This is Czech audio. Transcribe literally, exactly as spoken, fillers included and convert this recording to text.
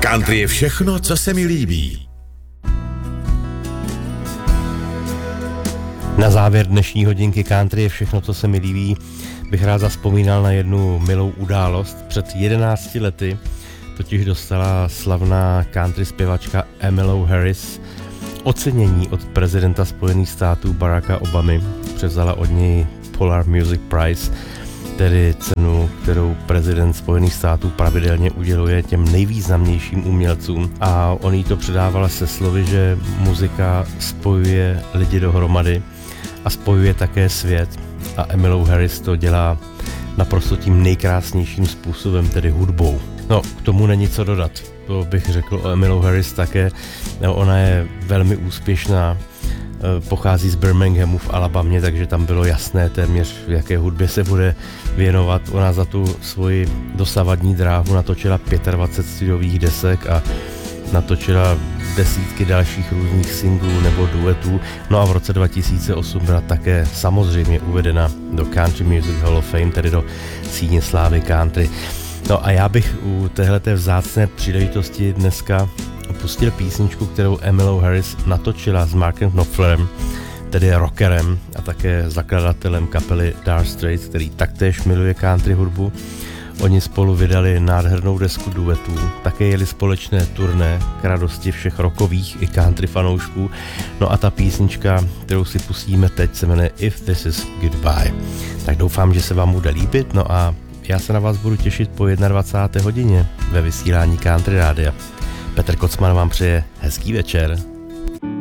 Country je všechno, co se mi líbí. Na závěr dnešní hodinky Country je všechno, co se mi líbí, bych rád zavzpomínal na jednu milou událost. Před jedenácti lety totiž dostala slavná country zpěvačka Emmylou Harris ocenění od prezidenta Spojených států Baracka Obamy. Převzala od něj Polar Music Prize, tedy cenu, kterou prezident Spojených států pravidelně uděluje těm nejvýznamnějším umělcům. A on jí to předával se slovy, že muzika spojuje lidi dohromady a spojuje také svět. A Emmylou Harris to dělá naprosto tím nejkrásnějším způsobem, tedy hudbou. No, k tomu není co dodat. To bych řekl o Emmylou Harris také. Ona je velmi úspěšná, pochází z Birminghamu v Alabamě, takže tam bylo jasné téměř, v jaké hudbě se bude věnovat. Ona za tu svoji dosavadní dráhu natočila dvacet pět studiových desek a natočila desítky dalších různých singlů nebo duetů. No a v roce dva tisíce osm byla také samozřejmě uvedena do Country Music Hall of Fame, tedy do síně slávy country. No a já bych u téhleté vzácné příležitosti dneska pustil písničku, kterou Emmylou Harris natočila s Markem Knopflerem, tedy rockerem a také zakladatelem kapely Dire Straits, který taktéž miluje country hudbu. Oni spolu vydali nádhernou desku duetů, také jeli společné turné k radosti všech rockových i country fanoušků. No a ta písnička, kterou si pustíme teď, se jmenuje If This Is Goodbye. Tak doufám, že se vám bude líbit, no a já se na vás budu těšit po dvacáté jedné hodině ve vysílání Country Rádia. Petr Kocman vám přeje hezký večer.